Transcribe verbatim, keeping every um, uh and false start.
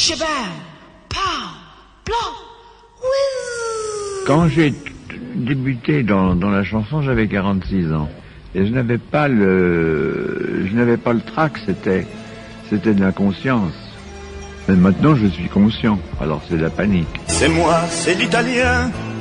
Shabam, pow, blanc, whiz. Quand j'ai débuté dans, dans la chanson, j'avais quarante-six ans. Et je n'avais pas le, je n'avais pas le trac, c'était, c'était de l'inconscience. Mais maintenant, je suis conscient. Alors c'est de la panique. C'est moi, c'est l'italien.